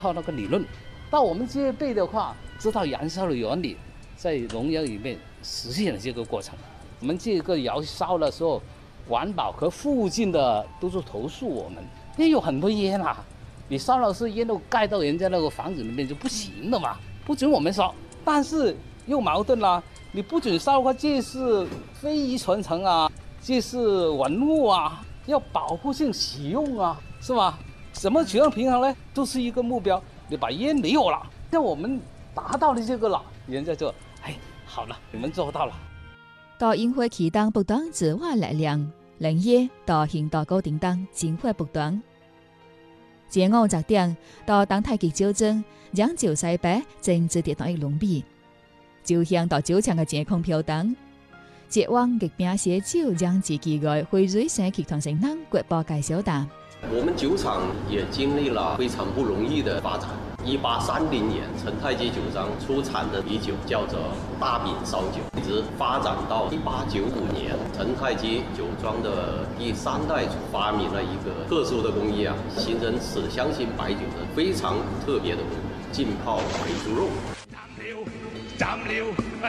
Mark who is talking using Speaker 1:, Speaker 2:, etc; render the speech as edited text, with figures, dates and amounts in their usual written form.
Speaker 1: 靠那个理论。到我们这一辈的话，知道燃烧的原理，在农业里面实现了这个过程。我们这个窑烧的时候，环保和附近的都是投诉我们，因为有很多烟啊，你烧了是烟都盖到人家那个房子里面就不行的嘛，不准我们烧。但是又矛盾啦，你不准烧的话，这是非遗传承啊，这是文物啊，要保护性使用啊，是吧？怎么取得平衡呢？都是一个目标，你把烟没有了，那我们达到了这个了，人家就哎好了，你们做到了。
Speaker 2: 到烟火启动不断自我力量，人业到行道高顶当进化不断。前50點到當太極糾正，讓趙西北政治跌到一濃比，就向到酒廠嘅健康平等。捷往極並寫酒讓自己嘅匯瑞社集團成能國寶介紹大。
Speaker 3: 我们酒厂也经历了非常不容易的发展。1830年，陈太基酒庄出产的啤酒叫做大饼烧酒，一直发展到1895年，陈太基酒庄的第3代发明了一个特殊的工艺啊，形成此香型白酒的非常特别的工艺——浸泡肥猪肉。